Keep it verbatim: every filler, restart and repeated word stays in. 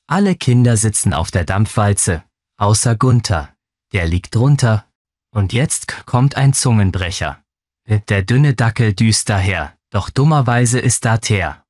Alle Kinder sitzen auf der Dampfwalze, außer Gunther. Der liegt drunter. Und jetzt kommt ein Zungenbrecher. Der dünne Dackel düst daher, doch dummerweise ist da Teer.